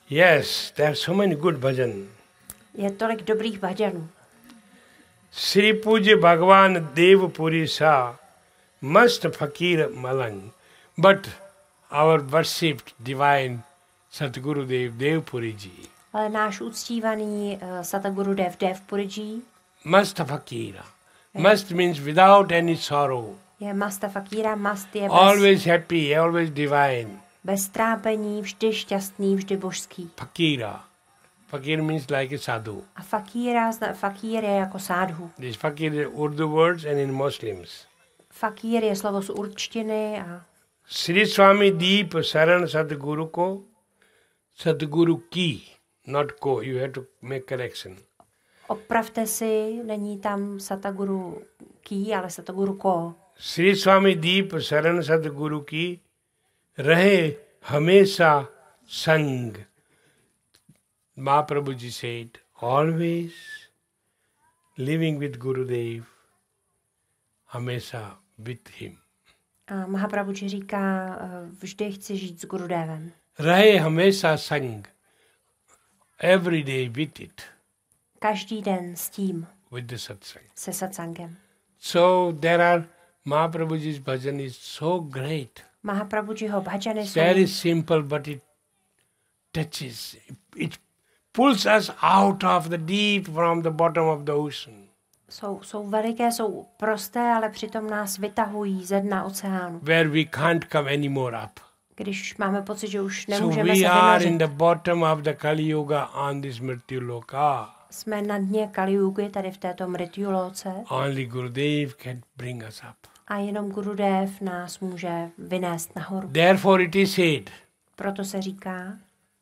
Yes, there are so many good bhajan. Je tolik dobrých bhajanů. Sri Puja Bhagavan Dev Puri Sa Mast Fakir Malang. But our worshipped divine Satguru Dev Puri Ji. Ale náš uctívaný Satguru Dev Puri Ji Mast Fakira. Mast means without any sorrow. je masta fakíra, mast je Always happy, always divine. bez trápení, vždy šťastný, vždy božský. Fakira. Fakir means like a sadhu. A fakír je jako sádhu. This fakir is Urdu words and in Muslims. Fakír je slovo z určtiny a Sri Swami Deep Saran Sadguru ko, Sadguru ki, not ko. You have to make correction. opravte si, není tam Satguru ki, ale Satguru ko. Sri Swami Deep Saran Sadguru ki, rahe hamesha sang. Mahaprabhuji said, always living with Gurudev, hamesha with him. A Mahaprabhuji říká, vždy chci žít s Gurudevem. Rahe hamesha sang. Every day with it. Každý den s tím, With the satsang. se satsangem. So there are Mahaprabhuji's bhajan is so great. Mahaprabhujiho bhajany Very simple, but it touches. It pulls us out of the deep from the bottom of the ocean. jsou veliké, jsou prosté, ale přitom nás vytahují ze dna oceánu. Where we can't come anymore up. Když máme pocit, že už So nemůžeme we se are in vynořit. the bottom of the Kali Yuga on this Mrityu Loka. Jsme na dně Kaliugy, tady v této Mrityuloce, Only Gurudev can bring us up. a jenom Gurudev nás může vynést nahoru. Therefore it is said, Proto se říká,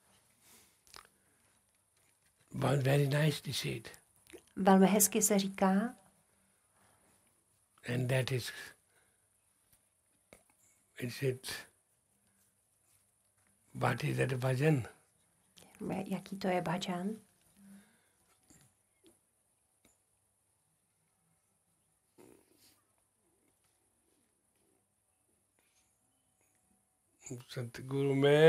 very nicely said, velmi hezky se říká, and that is, what is that bhajan? jaký to je bhajan. Satguru mein